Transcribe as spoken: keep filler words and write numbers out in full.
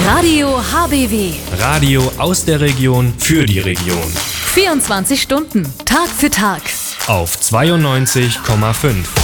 Radio H B W. Radio aus der Region für die Region. vierundzwanzig Stunden, Tag für Tag. Auf zweiundneunzig Komma fünf.